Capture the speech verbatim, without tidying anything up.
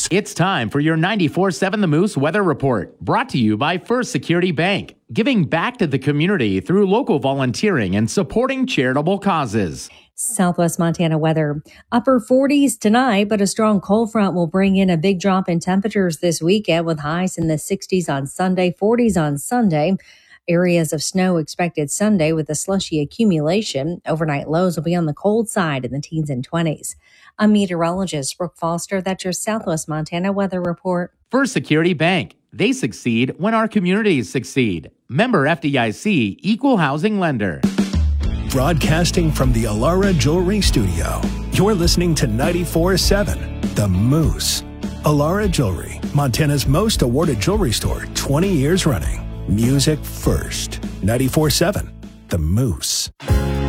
Moose. It's time for your ninety-four seven The Moose Weather Report, brought to you by First Security Bank, giving back to the community through local volunteering and supporting charitable causes. Southwest Montana weather. Upper forties tonight, but a strong cold front will bring in a big drop in temperatures this weekend with highs in the sixties on Sunday, forties on Sunday. Areas of snow expected Sunday with a slushy accumulation. Overnight lows will be on the cold side in the teens and twenties. I'm meteorologist Brooke Foster. That's your Southwest Montana weather report. First Security Bank. They succeed when our communities succeed. Member F D I C, Equal Housing Lender. Broadcasting from the Alara Jewelry Studio, you're listening to ninety-four seven The Moose. Alara Jewelry, Montana's most awarded jewelry store, twenty years running. Music first. ninety-four seven The Moose.